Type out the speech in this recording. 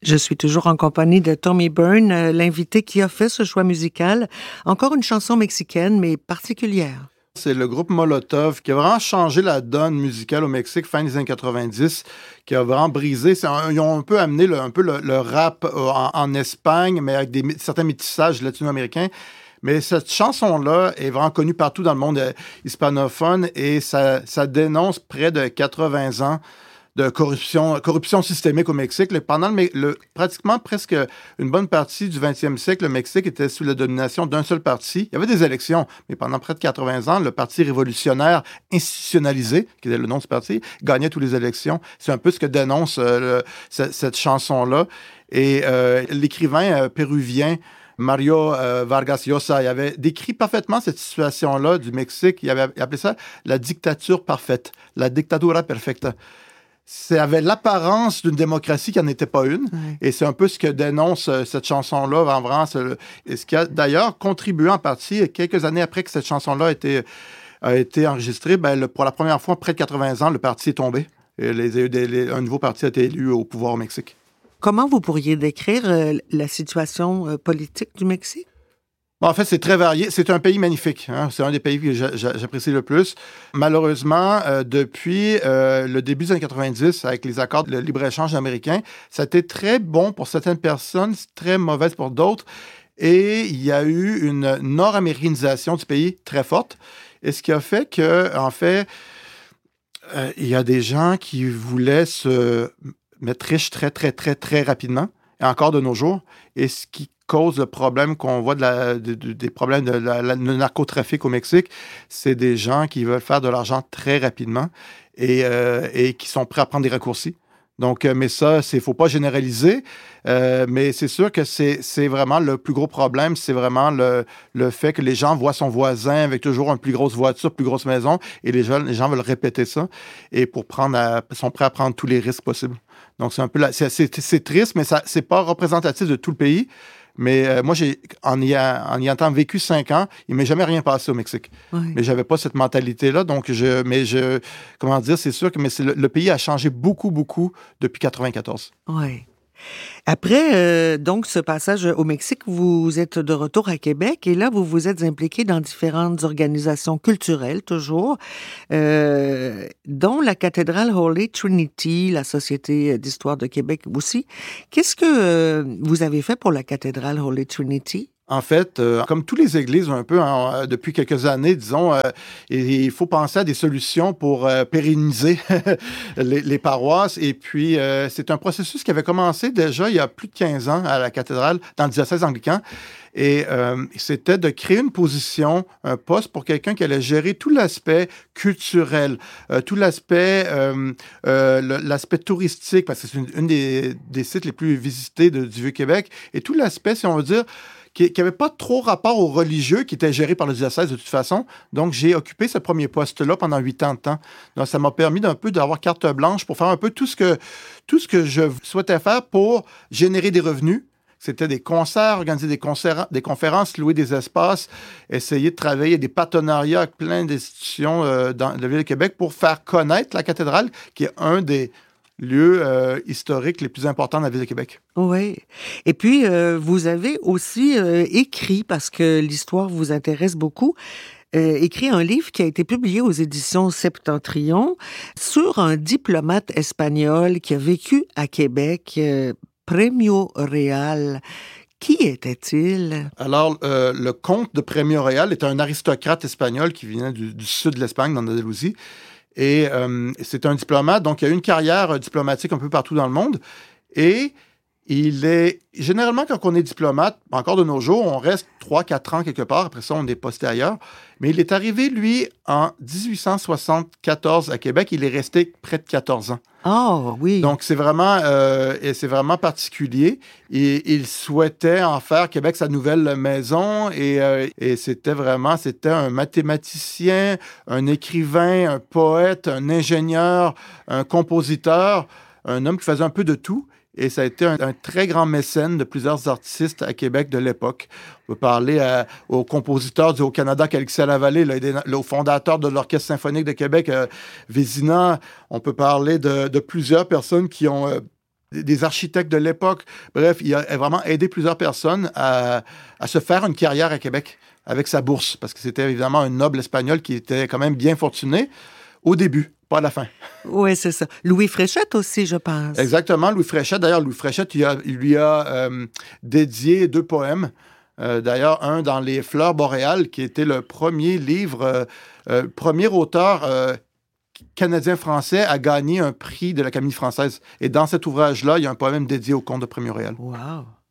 Je suis toujours en compagnie de Tommy Byrne, l'invité qui a fait ce choix musical. Encore une chanson mexicaine, mais particulière. C'est le groupe Molotov qui a vraiment changé la donne musicale au Mexique fin des années 90, qui a vraiment brisé. Ils ont un peu amené le rap en Espagne, mais avec certains métissages latino-américains. Mais cette chanson-là est vraiment connue partout dans le monde hispanophone et ça dénonce près de 80 ans de corruption systémique au Mexique. Pendant pratiquement presque une bonne partie du 20e siècle, le Mexique était sous la domination d'un seul parti. Il y avait des élections, mais pendant près de 80 ans, le Parti révolutionnaire institutionnalisé, qui était le nom de ce parti, gagnait toutes les élections. C'est un peu ce que dénonce cette chanson-là. Et l'écrivain péruvien Mario Vargas Llosa, il avait décrit parfaitement cette situation-là du Mexique. Il avait appelé ça la dictature parfaite, la dictadura perfecta. Ça avait l'apparence d'une démocratie qui n'en était pas une. Oui. Et c'est un peu ce que dénonce cette chanson-là. Vraiment, et ce qui a d'ailleurs contribué en partie, quelques années après que cette chanson-là a été enregistrée, pour la première fois, près de 80 ans, le parti est tombé. Et un nouveau parti a été élu au pouvoir au Mexique. Comment vous pourriez décrire la situation politique du Mexique? En fait, c'est très varié. C'est un pays magnifique. Hein? C'est un des pays que j'apprécie le plus. Malheureusement, depuis le début des années 90, avec les accords de libre-échange américain, ça a été très bon pour certaines personnes, très mauvais pour d'autres. Et il y a eu une nord-américanisation du pays très forte. Et ce qui a fait que, en fait, il y a des gens qui voulaient se mettre riches très, très, très, très rapidement, et encore de nos jours. Et ce qui cause le problème qu'on voit des problèmes de le narcotrafic au Mexique, c'est des gens qui veulent faire de l'argent très rapidement et qui sont prêts à prendre des raccourcis. Donc, mais ça, il ne faut pas généraliser, mais c'est sûr que c'est vraiment le plus gros problème, c'est vraiment le fait que les gens voient son voisin avec toujours une plus grosse voiture, plus grosse maison, et les gens veulent répéter ça, et sont prêts à prendre tous les risques possibles. Donc, c'est un peu c'est triste, mais ce n'est pas représentatif de tout le pays. Mais moi, en y ayant vécu 5 ans, il ne m'est jamais rien passé au Mexique. Oui. Mais je n'avais pas cette mentalité-là. Donc, comment dire, c'est sûr que le pays a changé beaucoup, beaucoup depuis 1994. Oui. Après, donc, ce passage au Mexique, vous êtes de retour à Québec et là, vous vous êtes impliqué dans différentes organisations culturelles, toujours, dont la cathédrale Holy Trinity, la Société d'histoire de Québec aussi. Qu'est-ce que vous avez fait pour la cathédrale Holy Trinity? En fait, comme toutes les églises, un peu, depuis quelques années, disons, il faut penser à des solutions pour pérenniser les paroisses. Et puis, c'est un processus qui avait commencé déjà il y a plus de 15 ans à la cathédrale, dans le diocèse anglican. Et c'était de créer une position, un poste pour quelqu'un qui allait gérer tout l'aspect culturel, tout l'aspect touristique, parce que c'est une des sites les plus visités du Vieux-Québec, et tout l'aspect, si on veut dire, qui n'avait pas trop rapport aux religieux, qui était géré par le diocèse de toute façon. Donc, j'ai occupé ce premier poste-là pendant 8 ans de temps. Donc, ça m'a permis d'un peu d'avoir carte blanche pour faire un peu tout ce que je souhaitais faire pour générer des revenus. C'était des concerts, organiser des conférences, louer des espaces, essayer de travailler des partenariats avec plein d'institutions dans la ville de Québec pour faire connaître la cathédrale, qui est un des lieux historiques les plus importants de la ville de Québec. Oui. Et puis, vous avez aussi écrit, parce que l'histoire vous intéresse beaucoup, écrit un livre qui a été publié aux éditions Septentrion sur un diplomate espagnol qui a vécu à Québec, Premio Real. Qui était-il? Alors, le comte de Premio Real est un aristocrate espagnol qui venait du sud de l'Espagne, dans l'Andalousie. Et c'est un diplomate, donc il a eu une carrière diplomatique un peu partout dans le monde. Et généralement, quand on est diplomate, encore de nos jours, on reste 3-4 ans quelque part. Après ça, on est posté ailleurs. Mais il est arrivé, lui, en 1874 à Québec. Il est resté près de 14 ans. Oh, oui. Donc, c'est vraiment particulier. Et il souhaitait en faire Québec sa nouvelle maison. Et c'était un mathématicien, un écrivain, un poète, un ingénieur, un compositeur, un homme qui faisait un peu de tout. Et ça a été un très grand mécène de plusieurs artistes à Québec de l'époque. On peut parler au compositeur du Haut-Canada, Alexis Lavallee, au fondateur de l'Orchestre symphonique de Québec, Vézina. On peut parler de plusieurs personnes qui ont des architectes de l'époque. Bref, il a vraiment aidé plusieurs personnes à se faire une carrière à Québec avec sa bourse, parce que c'était évidemment un noble espagnol qui était quand même bien fortuné au début, pas à la fin. Oui, c'est ça. Louis Fréchette aussi, je pense. Exactement, Louis Fréchette. D'ailleurs, Louis Fréchette, il lui a dédié 2 poèmes. D'ailleurs, un dans Les Fleurs boréales, qui était le premier livre, premier auteur canadien-français à gagner un prix de l'Académie française. Et dans cet ouvrage-là, il y a un poème dédié au comte de Prémontréal. Wow!